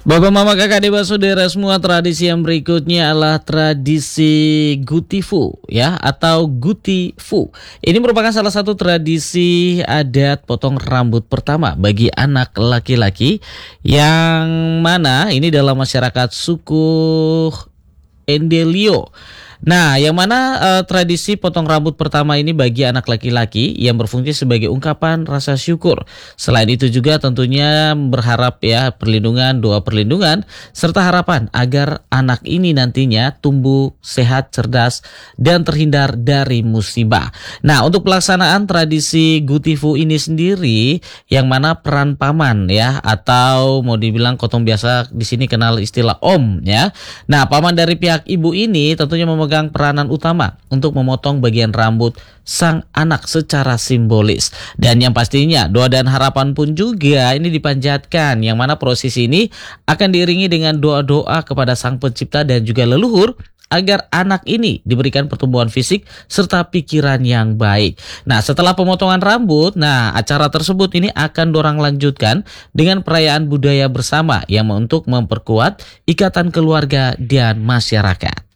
Bapak, Mama, Kakak, Dewa, Saudara semua, tradisi yang berikutnya adalah tradisi Gutifu ya atau Gutifu. Ini merupakan salah satu tradisi adat potong rambut pertama bagi anak laki-laki yang mana ini dalam masyarakat suku Endelio. Nah, yang mana tradisi potong rambut pertama ini bagi anak laki-laki yang berfungsi sebagai ungkapan rasa syukur. Selain itu juga tentunya berharap ya doa perlindungan serta harapan agar anak ini nantinya tumbuh sehat, cerdas dan terhindar dari musibah. Nah, untuk pelaksanaan tradisi Gutifu ini sendiri yang mana peran paman ya atau mau dibilang kotong biasa di sini kenal istilah om ya. Nah, paman dari pihak ibu ini tentunya memegang peranan utama untuk memotong bagian rambut sang anak secara simbolis. Dan yang pastinya doa dan harapan pun juga ini dipanjatkan, yang mana proses ini akan diiringi dengan doa-doa kepada sang pencipta dan juga leluhur agar anak ini diberikan pertumbuhan fisik serta pikiran yang baik. Nah, setelah pemotongan rambut, acara tersebut ini akan dorang lanjutkan dengan perayaan budaya bersama yang untuk memperkuat ikatan keluarga dan masyarakat.